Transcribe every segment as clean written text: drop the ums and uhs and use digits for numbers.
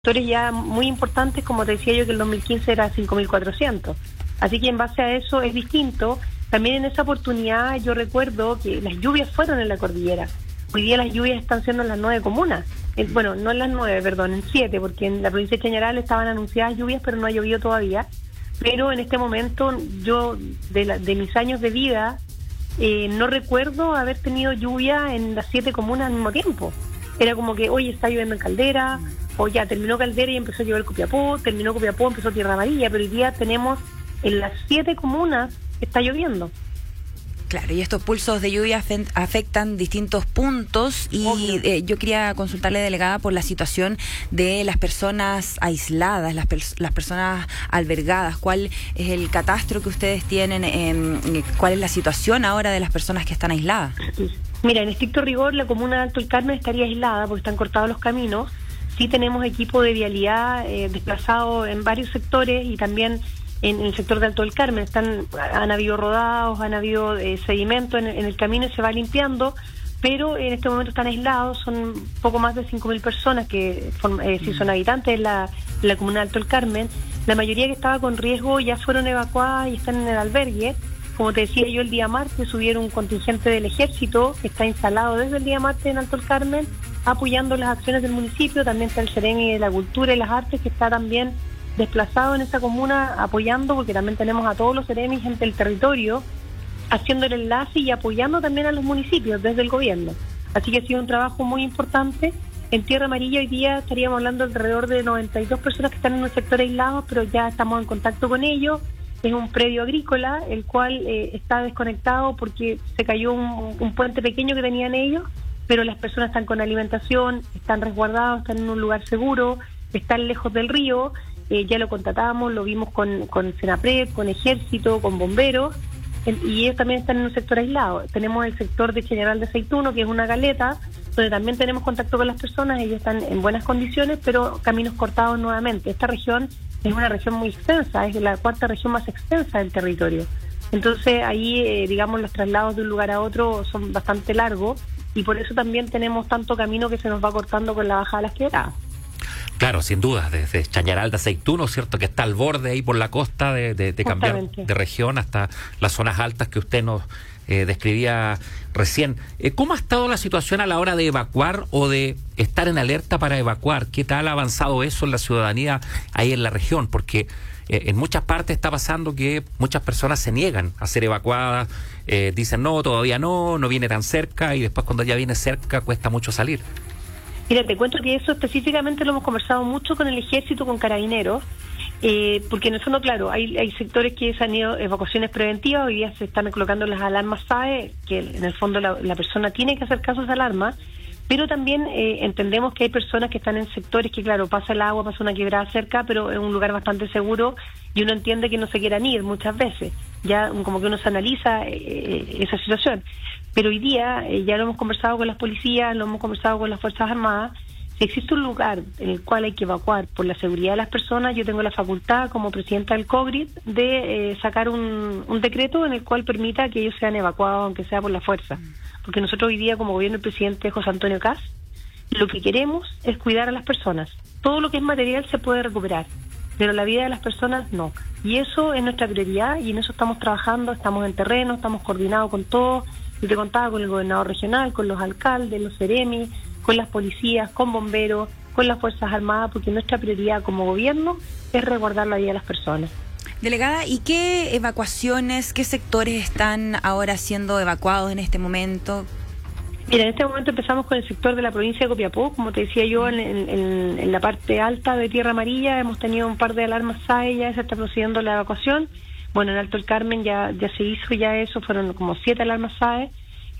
sectores ya muy importantes, como te decía yo, que el 2015 era 5.400. Así que en base a eso es distinto. También en esa oportunidad yo recuerdo que las lluvias fueron en la cordillera. Hoy día las lluvias están siendo en las 9 comunas. Bueno, no en las 9, perdón, en 7, porque en la provincia de Chañaral estaban anunciadas lluvias, pero no ha llovido todavía. Pero en este momento yo, de mis años de vida, no recuerdo haber tenido lluvia en las 7 comunas al mismo tiempo. Era como que, oye, está lloviendo en Caldera, o ya terminó Caldera y empezó a llover Copiapó, terminó Copiapó, empezó Tierra Amarilla, pero hoy día tenemos en las 7 comunas está lloviendo. Claro, y estos pulsos de lluvia afectan distintos puntos y yo quería consultarle, delegada, por la situación de las personas aisladas, las personas albergadas. ¿Cuál es el catastro que ustedes tienen? ¿Cuál es la situación ahora de las personas que están aisladas? Mira, en estricto rigor la comuna de Alto el Carmen estaría aislada porque están cortados los caminos. Sí tenemos equipo de vialidad desplazado en varios sectores y también en el sector de Alto del Carmen. Han habido rodados, han habido sedimento en el camino y se va limpiando, pero en este momento están aislados. Son poco más de 5.000 personas que sí son habitantes de la comuna de Alto del Carmen. La mayoría que estaba con riesgo ya fueron evacuadas y están en el albergue. Como te decía yo, el día martes subieron un contingente del ejército que está instalado desde el día martes en Alto del Carmen, apoyando las acciones del municipio. También está el Ceremi de la Cultura y las Artes, que está también desplazado en esa comuna apoyando, porque también tenemos a todos los Ceremis del territorio haciendo el enlace y apoyando también a los municipios desde el gobierno. Así que ha sido un trabajo muy importante. En Tierra Amarilla hoy día estaríamos hablando alrededor de 92 personas que están en un sector aislado, pero ya estamos en contacto con ellos. Es un predio agrícola, el cual está desconectado porque se cayó un puente pequeño que tenían ellos, pero las personas están con alimentación, están resguardados, están en un lugar seguro, están lejos del río. Ya lo contratamos, lo vimos con Senapred, con Ejército, con bomberos, y ellos también están en un sector aislado. Tenemos el sector de Chañaral de Aceituno, que es una caleta, donde también tenemos contacto con las personas. Ellos están en buenas condiciones, pero caminos cortados nuevamente. Esta región es una región muy extensa, es la cuarta región más extensa del territorio. Entonces ahí, digamos, los traslados de un lugar a otro son bastante largos, y por eso también tenemos tanto camino que se nos va cortando con la bajada de las quebradas. Claro, sin duda, desde Chañaral de Aceituno, ¿cierto?, que está al borde ahí por la costa de cambiar de región hasta las zonas altas que usted nos describía recién. ¿Cómo ha estado la situación a la hora de evacuar o de estar en alerta para evacuar? ¿Qué tal ha avanzado eso en la ciudadanía ahí en la región? Porque en muchas partes está pasando que muchas personas se niegan a ser evacuadas, dicen no, todavía no viene tan cerca, y después cuando ya viene cerca cuesta mucho salir. Mira, te cuento que eso específicamente lo hemos conversado mucho con el Ejército, con Carabineros, porque en el fondo, claro, hay sectores que se han ido evacuaciones preventivas. Hoy día se están colocando las alarmas SAE, que en el fondo la persona tiene que hacer caso a esa alarma, pero también entendemos que hay personas que están en sectores que, claro, pasa el agua, pasa una quebrada cerca, pero es un lugar bastante seguro, y uno entiende que no se quieran ir muchas veces. Ya como que uno se analiza esa situación. Pero hoy día ya lo hemos conversado con las policías, lo hemos conversado con las Fuerzas Armadas. Si existe un lugar en el cual hay que evacuar por la seguridad de las personas, yo tengo la facultad como presidenta del COGRID de sacar un decreto en el cual permita que ellos sean evacuados, aunque sea por la fuerza. Porque nosotros hoy día, como gobierno del presidente José Antonio Kast, lo que queremos es cuidar a las personas. Todo lo que es material se puede recuperar, pero la vida de las personas no. Y eso es nuestra prioridad, y en eso estamos trabajando, estamos en terreno, estamos coordinados con todos. Yo te contaba con el gobernador regional, con los alcaldes, los Ceremi, con las policías, con bomberos, con las Fuerzas Armadas, porque nuestra prioridad como gobierno es resguardar la vida de las personas. Delegada, ¿y qué evacuaciones, qué sectores están ahora siendo evacuados en este momento? Mira, en este momento empezamos con el sector de la provincia de Copiapó. Como te decía yo, en la parte alta de Tierra Amarilla hemos tenido un par de alarmas SAE, ya se está procediendo la evacuación. Bueno, en Alto el Carmen ya se hizo ya eso, fueron como 7 alarmas SAE.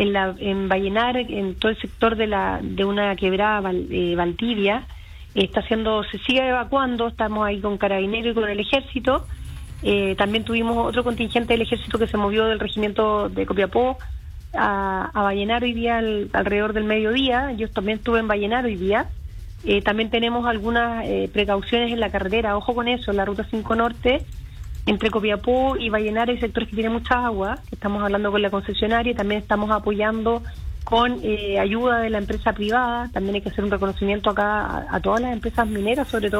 En Vallenar, en todo el sector de una quebrada Valdivia, se sigue evacuando. Estamos ahí con Carabineros y con el Ejército. También tuvimos otro contingente del Ejército que se movió del regimiento de Copiapó a Vallenar hoy día alrededor del mediodía. Yo también estuve en Vallenar hoy día. También tenemos algunas precauciones en la carretera, ojo con eso, en la Ruta 5 Norte. Entre Copiapó y Vallenar hay sectores que tienen mucha agua, que estamos hablando con la concesionaria, y también estamos apoyando con ayuda de la empresa privada. También hay que hacer un reconocimiento acá a todas las empresas mineras, sobre todo